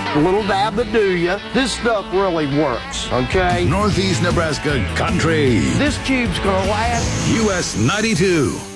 A little dab to do ya. This stuff really works, okay? Northeast Nebraska country. This cube's gonna last. US 92.